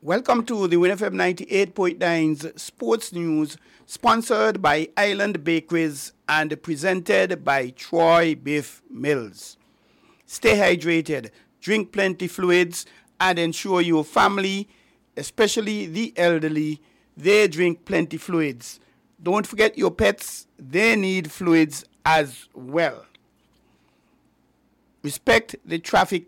Welcome to the WinFM 98.9's Sports News, sponsored by Island Bakeries and presented by Troy Beef Mills. Stay hydrated, drink plenty fluids, and ensure your family, especially the elderly, they drink plenty fluids. Don't forget your pets, they need fluids as well. Respect the traffic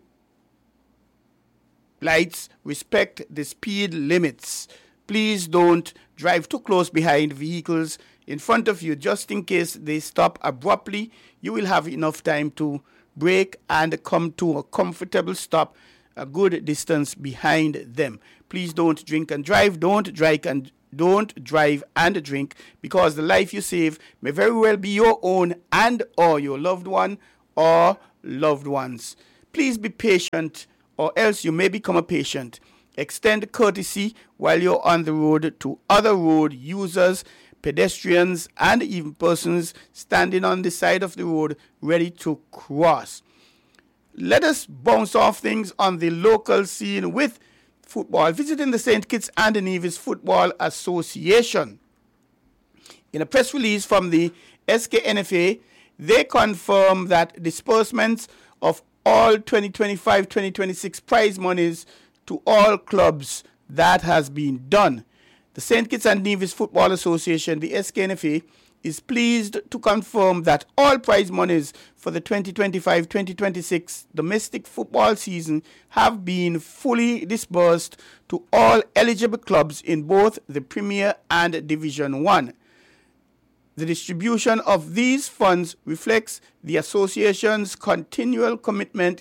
lights, respect the speed limits. Please don't drive too close behind vehicles in front of you just in case they stop abruptly. You will have enough time to brake and come to a comfortable stop a good distance behind them. Please don't drink and drive. Don't drive and drink, because the life you save may very well be your own and or your loved one or loved ones. Please be patient, or else you may become a patient. Extend courtesy while you're on the road to other road users, pedestrians, and even persons standing on the side of the road ready to cross. Let us bounce off things on the local scene with football, visiting the St. Kitts and Nevis Football Association. In a press release from the SKNFA, they confirm that disbursements of all 2025-2026 prize monies to all clubs that has been done. The St. Kitts and Nevis Football Association, the SKNFA, is pleased to confirm that all prize monies for the 2025-2026 domestic football season have been fully disbursed to all eligible clubs in both the Premier and Division 1. The distribution of these funds reflects the association's continued commitment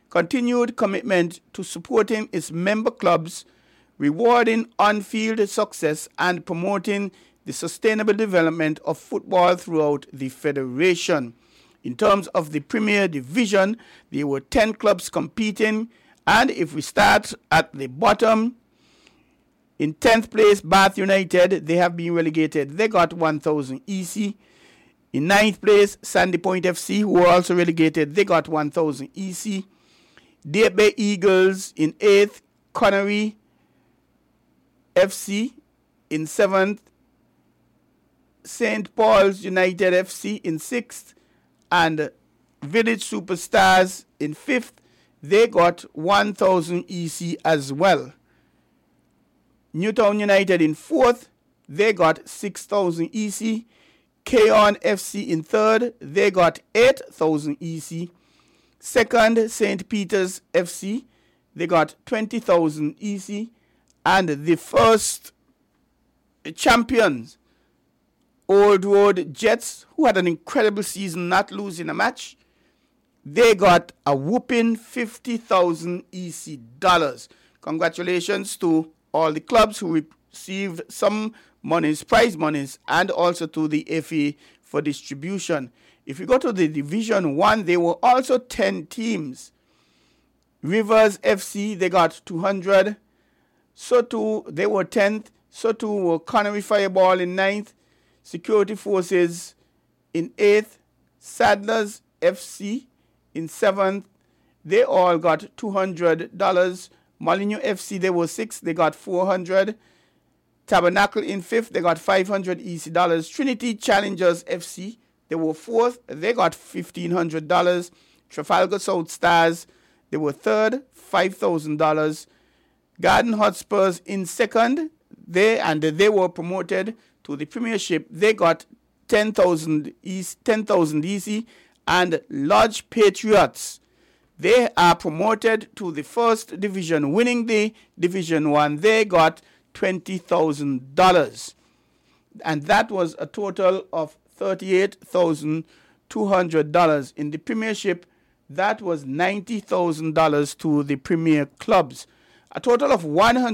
to supporting its member clubs, rewarding on-field success, and promoting the sustainable development of football throughout the federation. In terms of the Premier Division, there were 10 clubs competing, and if we start at the bottom, in 10th place, Bath United, they have been relegated. They got 1,000 EC. In 9th place, Sandy Point FC, who were also relegated, they got 1,000 EC. Deep Bay Eagles in 8th, Connery FC in 7th, St. Paul's United FC in 6th, and Village Superstars in 5th. They got 1,000 EC as well. Newtown United in 4th, they got 6,000 EC. K-On FC in 3rd, they got 8,000 EC. Second, St. Peter's FC, they got 20,000 EC. And the first champions, Old Road Jets, who had an incredible season, not losing a match, they got a whooping 50,000 EC dollars. Congratulations to all the clubs who received some monies, prize monies, and also to the FA for distribution. If you go to the Division 1, there were also 10 teams. Rivers FC, they got 200. So too, they were 10th. So too were Connery Fireball in 9th. Security Forces in 8th. Sadlers FC in 7th. They all got $200. Molineux FC, they were 6th, they got 400. Tabernacle in 5th, they got 500 EC dollars. Trinity Challengers FC, they were 4th, they got $1,500. Trafalgar South Stars, they were 3rd, $5,000. Garden Hotspurs in 2nd, they were promoted to the Premiership. They got 10,000 EC. And Lodge Patriots, they are promoted to the first division, winning the Division 1. They got $20,000. And that was a total of $38,200. In the Premiership, that was $90,000 to the Premier clubs. A total of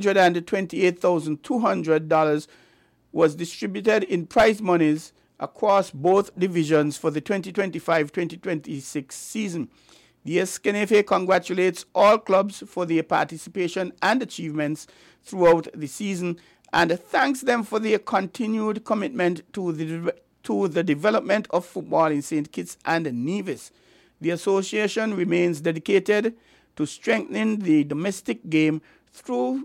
$128,200 was distributed in prize monies across both divisions for the 2025-2026 season. The SKNFA congratulates all clubs for their participation and achievements throughout the season and thanks them for their continued commitment to the development of football in St. Kitts and Nevis. The association remains dedicated to strengthening the domestic game through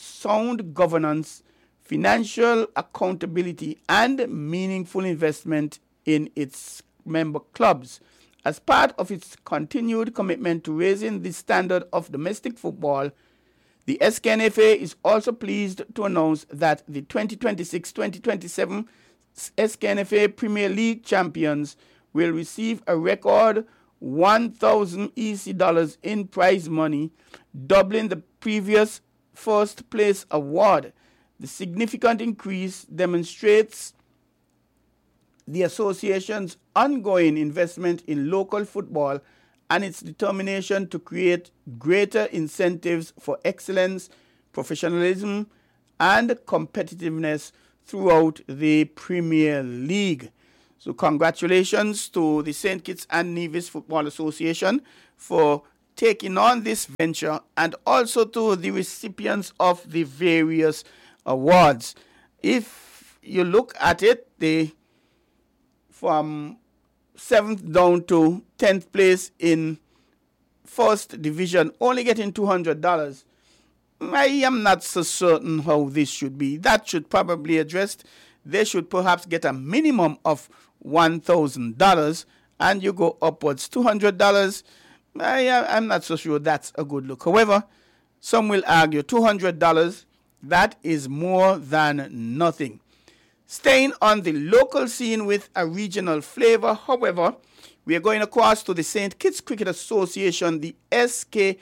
sound governance, financial accountability, and meaningful investment in its member clubs. As part of its continued commitment to raising the standard of domestic football, the SKNFA is also pleased to announce that the 2026-2027 SKNFA Premier League champions will receive a record 1,000 EC dollars in prize money, doubling the previous first place award. The significant increase demonstrates the association's ongoing investment in local football and its determination to create greater incentives for excellence, professionalism, and competitiveness throughout the Premier League. So congratulations to the St. Kitts and Nevis Football Association for taking on this venture, and also to the recipients of the various awards. If you look at it, they from 7th down to 10th place in first division, only getting $200. I am not so certain how this should be. That should probably be addressed. They should perhaps get a minimum of $1,000, and you go upwards $200. I'm not so sure that's a good look. However, some will argue $200, that is more than nothing. Staying on the local scene with a regional flavor, however, we are going across to the St. Kitts Cricket Association, the SKCA,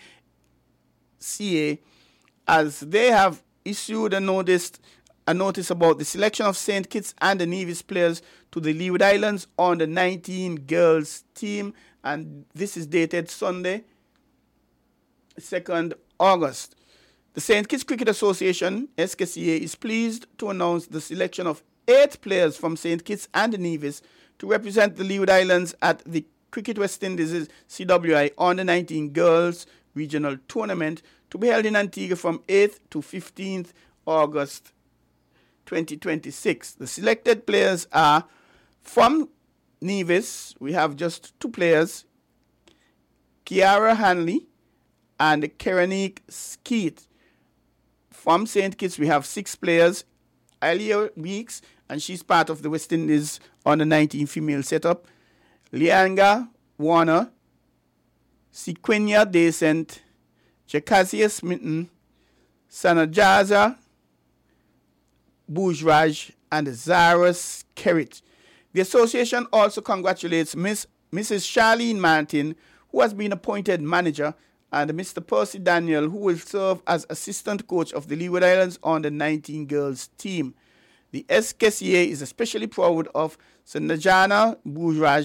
as they have issued a notice about the selection of St. Kitts and the Nevis players to the Leeward Islands on the 19 girls team, and this is dated Sunday, 2nd August. The St. Kitts Cricket Association, SKCA, is pleased to announce the selection of 8 players from St. Kitts and Nevis to represent the Leeward Islands at the Cricket West Indies CWI Under 19 Girls Regional Tournament to be held in Antigua from 8th to 15th August 2026. The selected players are from Nevis. We have just 2 players, Kiara Hanley and Keranique Skeet. From St. Kitts, we have 6 players, Alia Weeks, and she's part of the West Indies Under 19 female setup, Lianga Warner, Sequenia Decent, Jacazia Smitten, Sanajaza Bourgeois, and Zaras Kerrit. The association also congratulates Mrs. Charlene Martin, who has been appointed manager, and Mr. Percy Daniel, who will serve as assistant coach of the Leeward Islands on the 19 girls team. The SKCA is especially proud of Sanajaza Bourgeois.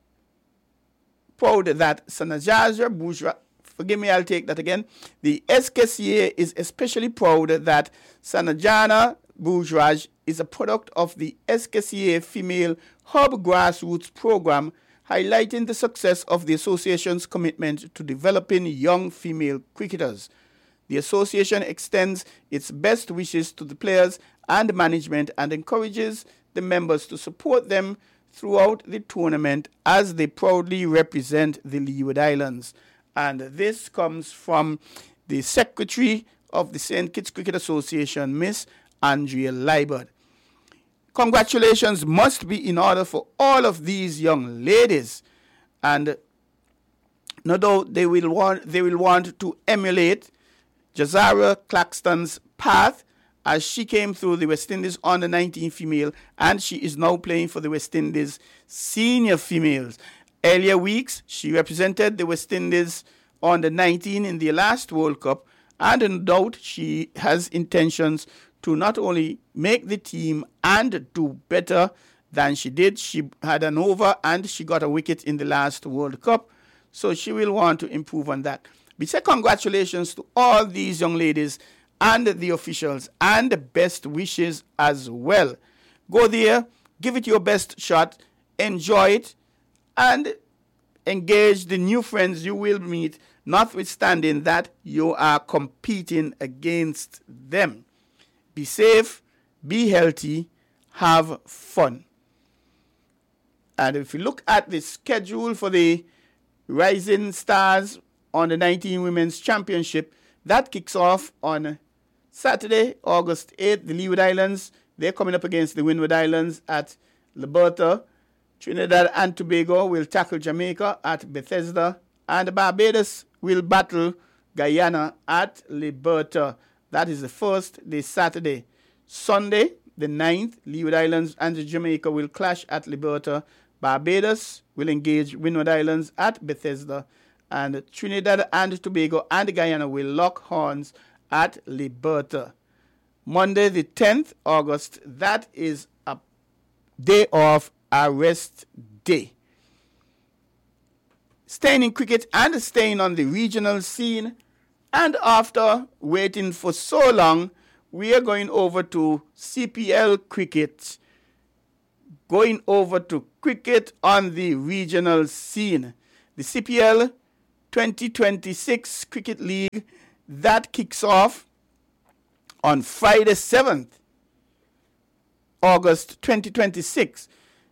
Forgive me, I'll take that again. The SKCA is especially proud that Sanajana Bourgeois is a product of the SKCA Female Hub Grassroots Program, highlighting the success of the association's commitment to developing young female cricketers. The association extends its best wishes to the players and management and encourages the members to support them throughout the tournament as they proudly represent the Leeward Islands. And this comes from the Secretary of the St. Kitts Cricket Association, Miss Andrea Liebert. Congratulations must be in order for all of these young ladies, and no doubt they will want to emulate Jazara Claxton's path, as she came through the West Indies Under 19 female, and she is now playing for the West Indies senior females. Earlier weeks, she represented the West Indies Under 19 in the last World Cup, and no doubt she has intentions to not only make the team and do better than she did. She had an over and she got a wicket in the last World Cup, so she will want to improve on that. We say congratulations to all these young ladies and the officials, and best wishes as well. Go there, give it your best shot, enjoy it, and engage the new friends you will meet, notwithstanding that you are competing against them. Be safe, be healthy, have fun. And if you look at the schedule for the Rising Stars on the 19 Women's Championship, that kicks off on Saturday, August 8th, the Leeward Islands, they're coming up against the Windward Islands at Liberta. Trinidad and Tobago will tackle Jamaica at Bethesda. And Barbados will battle Guyana at Liberta. That is the first day, Saturday. Sunday, the 9th, Leeward Islands and Jamaica will clash at Liberta. Barbados will engage Windward Islands at Bethesda. And Trinidad and Tobago and Guyana will lock horns at Liberta. Monday, the 10th August, that is a day off, a rest day. Staying in cricket and staying on the regional scene, and after waiting for so long, we are going over to CPL cricket. Going over to cricket on the regional scene. The CPL 2026 Cricket League, that kicks off on Friday 7th August 2026.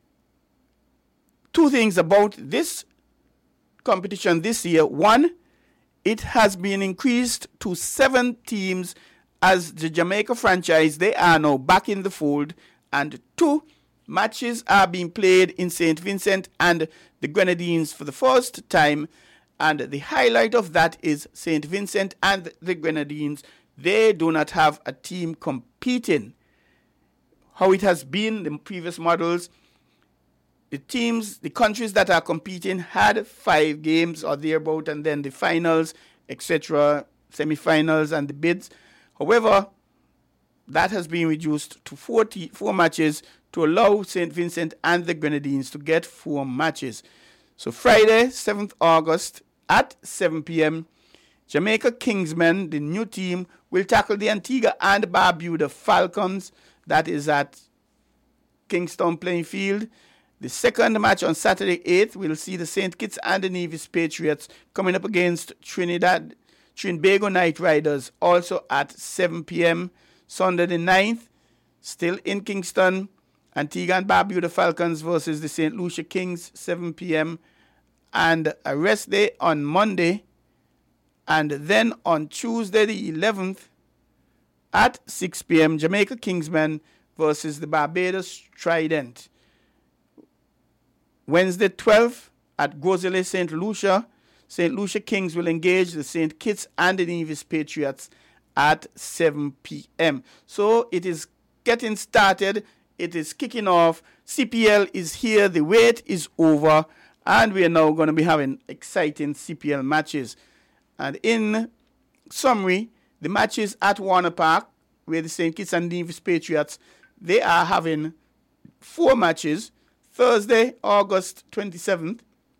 Two things about this competition this year. One, it has been increased to 7 teams as the Jamaica franchise, they are now back in the fold. And 2, matches are being played in St. Vincent and the Grenadines for the first time. And the highlight of that is St. Vincent and the Grenadines, they do not have a team competing. How it has been in previous models, the teams, the countries that are competing had 5 games or thereabout, and then the finals, etc., semi-finals and the bids. However, that has been reduced to 4 matches to allow St. Vincent and the Grenadines to get 4 matches. So Friday, 7th August at 7 p.m., Jamaica Kingsmen, the new team, will tackle the Antigua and Barbuda Falcons. That is at Kingston Playing Field. The second match on Saturday 8th, we'll see the St. Kitts and the Nevis Patriots coming up against Trinbago Knight Riders, also at 7 p.m. Sunday the 9th, still in Kingston, Antigua and Barbuda Falcons versus the St. Lucia Kings, 7 p.m. And a rest day on Monday. And then on Tuesday the 11th at 6 p.m., Jamaica Kingsmen versus the Barbados Trident. Wednesday 12th at Gozele, St. Lucia. St. Lucia Kings will engage the St. Kitts and the Nevis Patriots at 7 p.m. So it is getting started. It is kicking off. CPL is here. The wait is over. And we are now going to be having exciting CPL matches. And in summary, the matches at Warner Park, where the St. Kitts and Nevis Patriots, they are having 4 matches. Thursday, August 27th,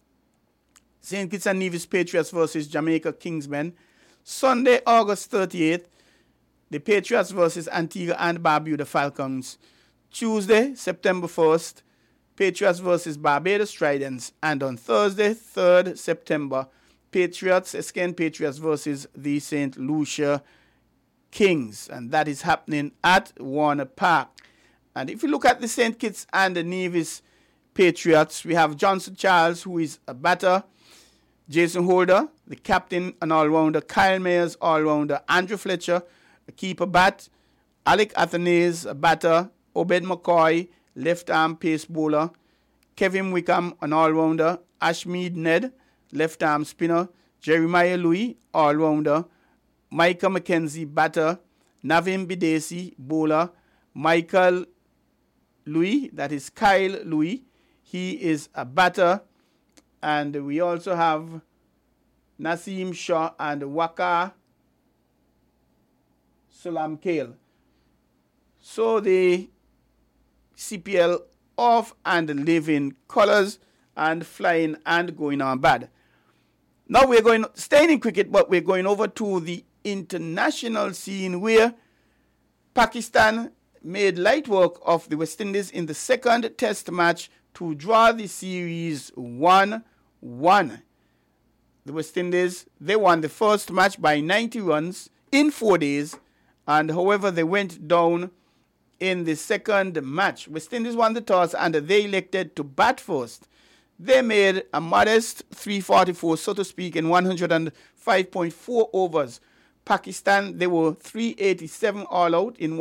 St. Kitts and Nevis Patriots versus Jamaica Kingsmen. Sunday, August 38th, the Patriots versus Antigua and Barbuda Falcons. Tuesday, September 1st, Patriots versus Barbados Tridents. And on Thursday, 3rd September, Patriots versus the St. Lucia Kings. And that is happening at Warner Park. And if you look at the St. Kitts and the Nevis Patriots, we have Johnson Charles, who is a batter, Jason Holder, the captain and all-rounder, Kyle Mayers, all-rounder, Andrew Fletcher, a keeper bat, Alec Athanase, a batter, Obed McCoy, left-arm pace bowler, Kevin Wickham, an all-rounder, Ashmead Ned, left-arm spinner, Jeremiah Louis, all-rounder, Micah McKenzie, batter, Navin Bidesi, bowler, Michael Louis, that is Kyle Louis, he is a batter. And we also have Naseem Shah and Waka Sulam Kale. So the CPL off and living colors and flying and going on bad. Now we're staying in cricket, but we're going over to the international scene where Pakistan made light work of the West Indies in the second test match to draw the series 1-1. The West Indies, they won the first match by 90 runs in 4 days, and however they went down in the second match. West Indies won the toss and they elected to bat first. They made a modest 344, so to speak, in 105.4 overs. Pakistan, they were 387 all out in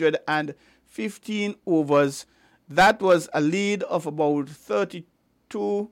115 overs. That was a lead of about 42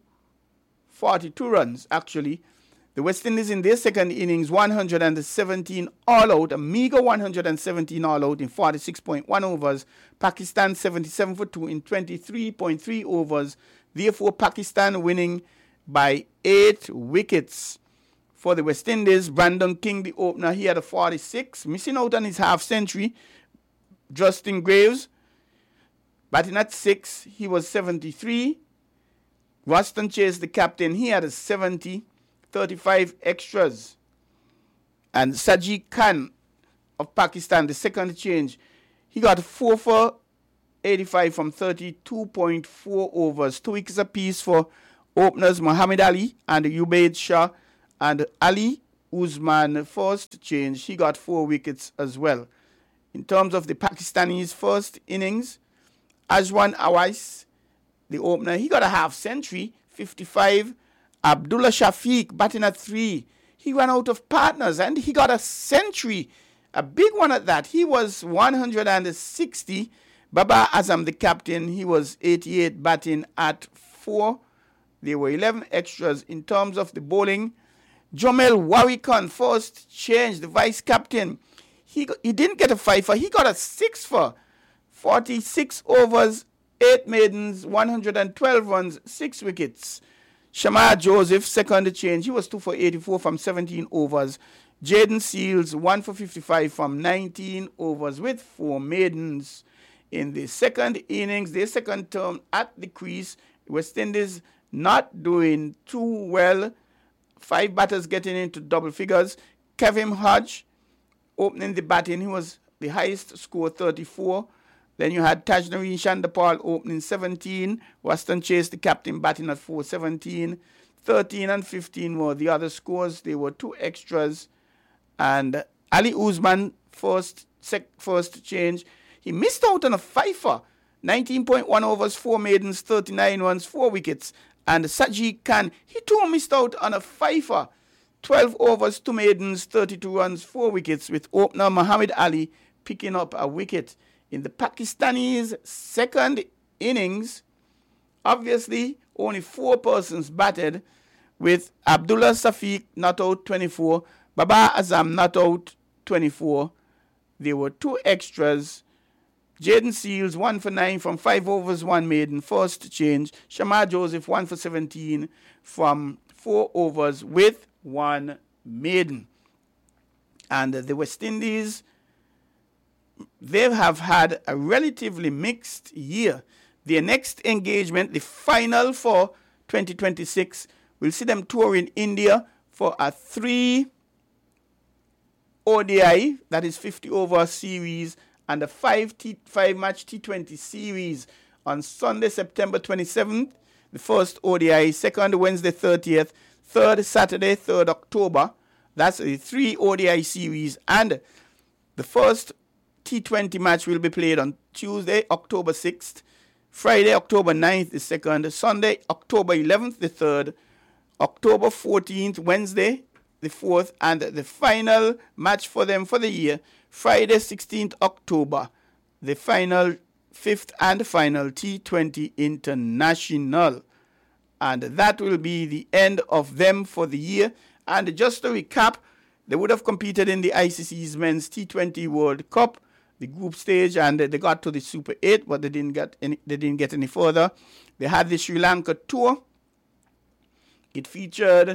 42 runs, actually. The West Indies in their second innings, 117 all out, a meager 117 all out in 46.1 overs. Pakistan 77 for 2 in 23.3 overs. Therefore, Pakistan winning by 8 wickets. For the West Indies, Brandon King, the opener, he had a 46, missing out on his half century. Justin Graves, batting at 6, he was 73. Ruston Chase, the captain, he had a 70, 35 extras. And Sajid Khan of Pakistan, the second change, he got 4 for 85 from 32.4 overs. 2 wickets apiece for openers Muhammad Ali and Ubaid Shah. And Ali Usman, first change, he got 4 wickets as well. In terms of the Pakistanis' first innings, Ajwan Awais, the opener, he got a half century, 55. Abdullah Shafiq batting at 3. He ran out of partners and he got a century, a big one at that. He was 160. Baba Azam, the captain, he was 88 batting at 4. There were 11 extras. In terms of the bowling, Jomel Warikhan, first change, the vice captain. He didn't get a 5-for, he got a 6-for. 46 overs, 8 maidens, 112 runs, 6 wickets. Shamar Joseph, second change, he was 2 for 84 from 17 overs. Jaden Seals, 1 for 55 from 19 overs with 4 maidens. In the second innings, their second term at the crease, West Indies not doing too well. 5 batters getting into double figures. Kevin Hodge opening the batting, he was the highest score, 34. Then you had Tajnareen Chandapal opening 17. Ruston Chase, the captain, batting at 4-17. 13 and 15 were the other scores. There were 2 extras. And Ali Usman, first change. He missed out on a 5-for. 19.1 overs, 4 maidens, 39 runs, 4 wickets. And Sajid Khan, he too missed out on a 5-for. 12 overs, 2 maidens, 32 runs, 4 wickets, with opener Muhammad Ali picking up a wicket. In the Pakistanis' second innings, obviously only 4 persons batted, with Abdullah Safiq not out 24, Baba Azam not out 24. There were 2 extras. Jaden Seals 1 for 9 from 5 overs, 1 maiden, first change. Shamar Joseph 1 for 17 from 4 overs with 1 maiden. And the West Indies, they have had a relatively mixed year. Their next engagement, the final for 2026, will see them touring India for a 3 ODI, that is 50 over series, and a 5-match T20 series on Sunday, September 27th, the first ODI, second Wednesday, 30th, third Saturday, 3rd October. That's a 3 ODI series, and the first T20 match will be played on Tuesday, October 6th, Friday, October 9th, the second, Sunday, October 11th, the third, October 14th, Wednesday, the 4th, and the final match for them for the year, Friday, 16th October, the final 5th and final T20 International. And that will be the end of them for the year. And just to recap, they would have competed in the ICC's Men's T20 World Cup, the group stage, and they got to the Super 8, but they didn't get any further. They had the Sri Lanka tour. It featured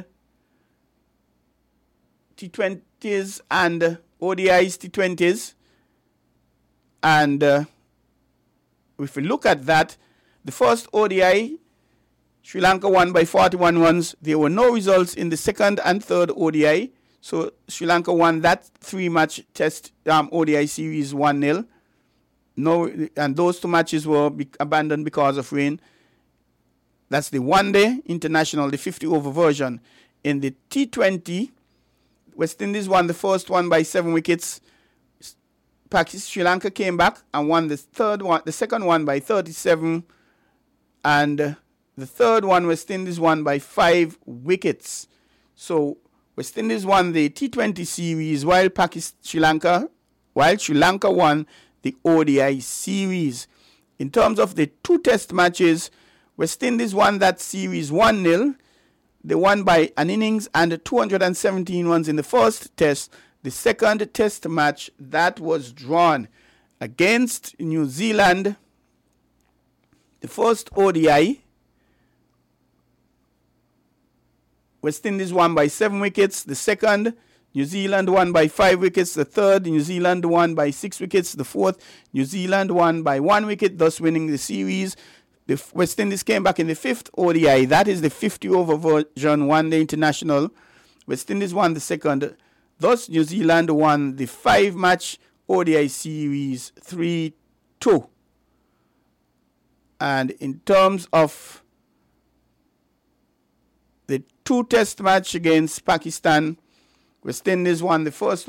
T20s and ODIs T20s. And if we look at that, the first ODI, Sri Lanka won by 41 runs. There were no results in the second and third ODI. So Sri Lanka won that 3-match test ODI series 1-0. And those 2 matches were abandoned because of rain. That's the one-day international, the 50-over version. In the T20, West Indies won the first one by 7 wickets. Sri Lanka came back and won the second one by 37. And the third one, West Indies won by 5 wickets. So West Indies won the T20 series while Sri Lanka won the ODI series. In terms of the 2 test matches, West Indies won that series 1-0. They won by an innings and 217 runs in the first test. The second test match that was drawn against New Zealand, the first ODI, West Indies won by 7 wickets. The second, New Zealand won by 5 wickets. The third, New Zealand won by 6 wickets. The fourth, New Zealand won by 1 wicket, thus winning the series. The West Indies came back in the 5th ODI. That is the 50-over version, one-day international. West Indies won the second. Thus, New Zealand won the 5-match ODI series 3-2. And in terms of the 2 test match against Pakistan, West Indies won the first